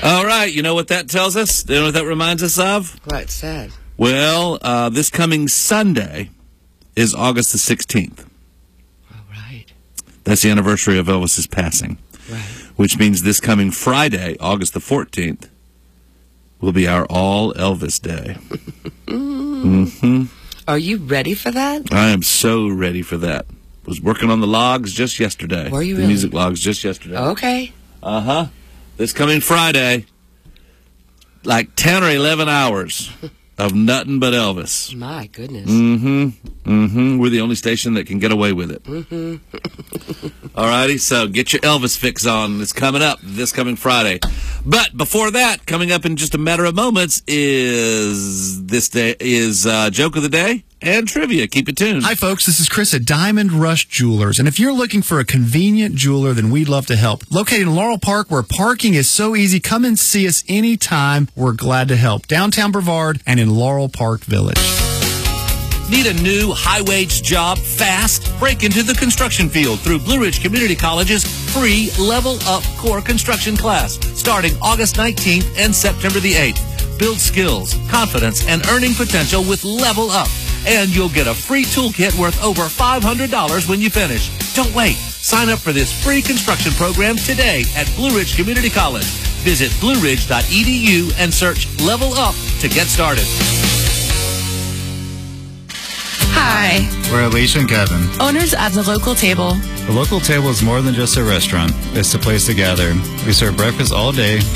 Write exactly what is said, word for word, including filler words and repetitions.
All right, you know what that tells us? You know what that reminds us of? What's that? Well, uh, this coming Sunday is August the sixteenth. All right. That's the anniversary of Elvis's passing. Right. Which means this coming Friday, August the fourteenth, will be our All Elvis Day. mm-hmm. Are you ready for that? I am so ready for that. Was working on the logs just yesterday. Were you the really? music logs just yesterday. Okay. Uh-huh. This coming Friday, like ten or eleven hours of nothing but Elvis. My goodness. Mm-hmm. Mm-hmm. We're the only station that can get away with it. Mm-hmm. All righty, so get your Elvis fix on. It's coming up this coming Friday. But before that, coming up in just a matter of moments is this day is uh, Joke of the Day and Trivia. Keep it tuned. Hi, folks. This is Chris at Diamond Rush Jewelers. And if you're looking for a convenient jeweler, then we'd love to help. Located in Laurel Park, where parking is so easy, come and see us anytime. We're glad to help. Downtown Brevard and in Laurel Park Village. Need a new high-wage job fast? Break into the construction field through Blue Ridge Community College's free Level Up Core Construction class starting August nineteenth and September the eighth. Build skills, confidence, and earning potential with Level Up. And you'll get a free toolkit worth over five hundred dollars when you finish. Don't wait. Sign up for this free construction program today at Blue Ridge Community College. Visit blue ridge dot e d u and search Level Up to get started. Hi, We're Alicia and Kevin. owners of The Local Table. The local table is more than just a restaurant. It's a place to gather. We serve breakfast all day,